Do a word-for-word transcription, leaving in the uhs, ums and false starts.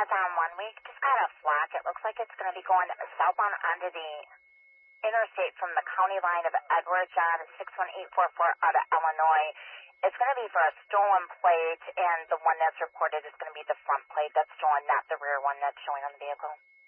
southbound one. We just got a flock. It looks like it's going to be going southbound onto the interstate from the county line of Edwards on six one eight four four out of Illinois. It's going to be for a stolen plate, and the one that's reported is going to be the front plate that's stolen, not the rear one that's showing on the vehicle.